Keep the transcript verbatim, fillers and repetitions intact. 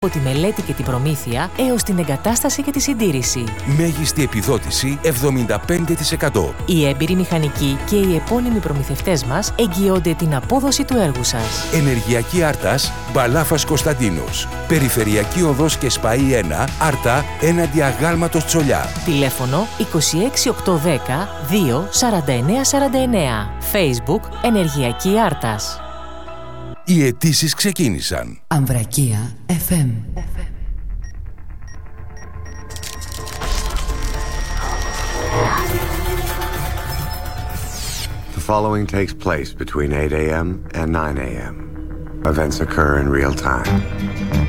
Από τη μελέτη και την προμήθεια έως την εγκατάσταση και τη συντήρηση. Μέγιστη επιδότηση εβδομήντα πέντε τοις εκατό. Οι έμπειροι μηχανικοί και οι επώνυμοι προμηθευτές μας εγγυώνται την απόδοση του έργου σας. Ενεργειακή Άρτας, Μπαλάφας Κωνσταντίνος. Περιφερειακή Οδός και Σπαΐ ένα, Άρτα, έναντι αγάλματος Τσολιά. Τηλέφωνο είκοσι έξι οκτακόσια δέκα δύο σαράντα εννέα σαράντα εννέα. Facebook Ενεργειακή Άρτας. Οι αιτήσεις ξεκίνησαν. Αμβρακία εφ εμ. The following takes place between eight a.m. and nine a.m. Events occur in real time.